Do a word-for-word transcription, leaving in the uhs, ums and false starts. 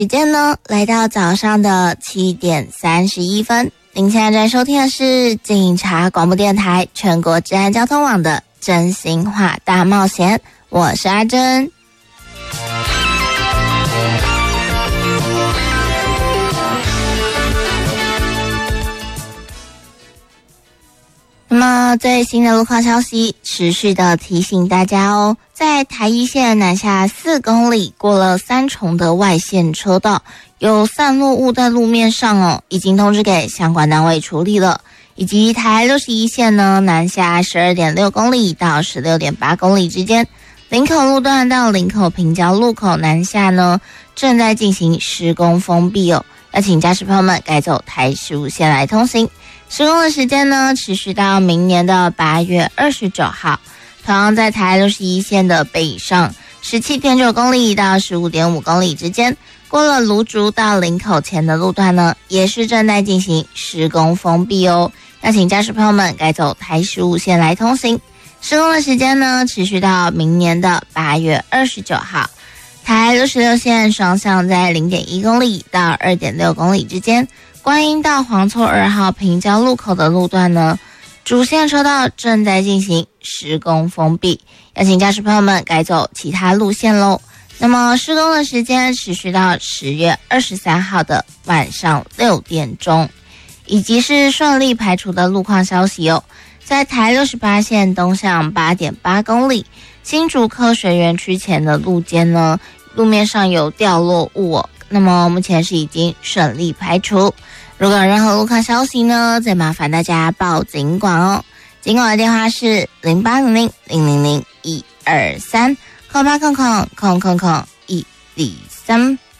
时间呢来到早上的七点三十一分，您现在在收听的是警察广播电台全国治安交通网的真心话大冒险，我是阿珍。那么最新的路况消息，持续的提醒大家哦，在台一线南下四公里过了三重的外线车道，有散落物在路面上哦，已经通知给相关单位处理了。以及台六十一线呢，南下 十二点六公里到 十六点八公里之间，林口路段到林口平交路口南下呢，正在进行施工封闭哦，要请驾驶朋友们改走台十五线来通行。施工的时间呢，持续到明年的八月二十九号。同样在台六十一线的北上 十七点九公里到 十五点五公里之间，过了芦竹到林口前的路段呢，也是正在进行施工封闭哦，要请驾驶朋友们改走台十五线来通行。施工的时间呢，持续到明年的八月二十九号。台六十六线双向在 零点一公里到 二点六公里之间，观音到黄厝二号平交路口的路段呢，主线车道正在进行施工封闭，要请驾驶朋友们改走其他路线咯。那么施工的时间持续到十月二十三号的晚上六点钟。以及是顺利排除的路况消息哦，在台六十八线东向 八点八公里新竹科学园区前的路肩呢，路面上有掉落物哦，那么目前是已经顺利排除。如果有任何路况消息呢，再麻烦大家报警管哦。警管的电话是零八零零零零零一二三，空八空空空空空一二三。